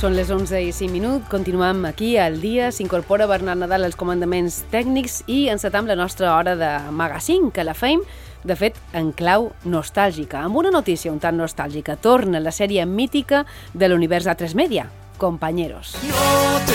Són les 11:05, continuem aquí al dia, s'incorpora Bernat Nadal als comandaments tècnics i encetam la nostra hora de magazine, que la feim, de fet, en clau nostàlgica, amb una notícia un tant nostàlgica. Torna la sèrie mítica de l'univers A3 Media, Compañeros.